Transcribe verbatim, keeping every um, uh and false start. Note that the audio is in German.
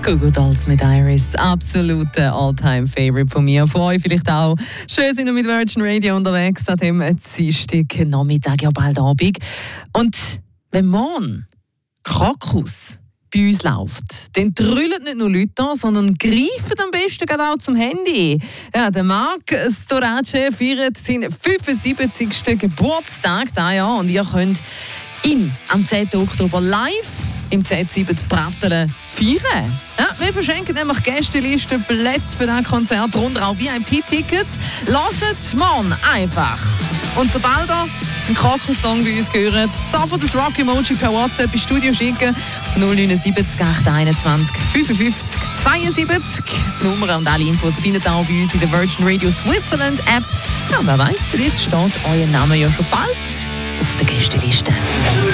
Google Dolls mit Iris, absoluter All-Time-Favorite von mir. Von euch vielleicht auch. Schön sind wir mit Virgin Radio unterwegs an dem Dienstag Nachmittag, ja bald Abend. Und wenn morgen Krokus bei uns läuft, dann trüllen nicht nur Leute an, sondern greifen am besten gerade auch zum Handy. Ja, der Marc Storace feiert seinen fünfundsiebzigsten Geburtstag da ja, und ihr könnt ihn am zehnten Oktober live im Z sieben zu Brattelen feiern. Ja, wir verschenken nämlich Gästeliste Plätze für das Konzert, darunter auch V I P-Tickets. Lasst morgen einfach. Und sobald ihr einen Krokus-Song bei uns gehört, sofort das Rock-Emoji per WhatsApp ins Studio schicken auf null neun sieben acht einundzwanzig fünfundfünfzig zweiundsiebzig. Die Nummer und alle Infos findet ihr auch bei uns in der Virgin Radio Switzerland App. Ja, wer weiß, vielleicht steht euer Name ja schon bald auf der Gästeliste.